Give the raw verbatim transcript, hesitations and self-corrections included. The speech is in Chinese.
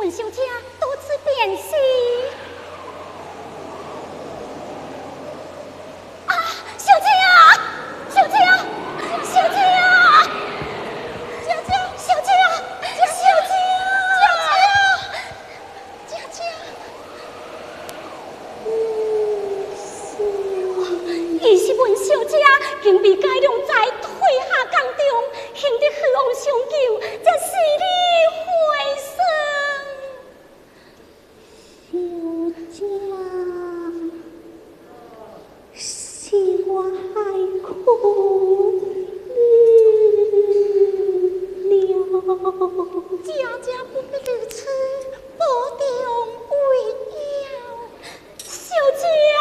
文小姐多次变心。啊，小姐啊，小姐啊，小姐啊，姐姐，小姐啊，小姐啊，姐姐，姐姐。伊是问小姐，竟被改良在退下江中，幸得父王相救，才死里回生。小姐，是我害苦。